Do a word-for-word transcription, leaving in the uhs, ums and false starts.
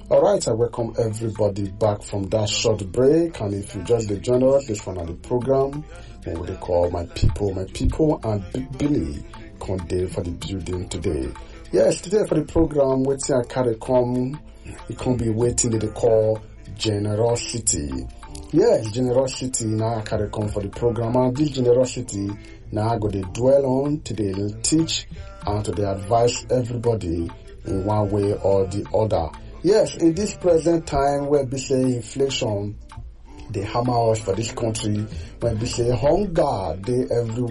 All right, I welcome everybody back from that short break. And if you just dey join us, this one on the program, and what they call my people, my people, and Big Billy come there for the building today. Yes, today for the program, waiting I carry come, it can be waiting that they call generosity. Yes, generosity now I carry come for the program, and this generosity now I go to dwell on today, teach and today advise everybody in one way or the other. Yes, in this present time where we say inflation, they hammer us for this country, when we say hunger, they everywhere.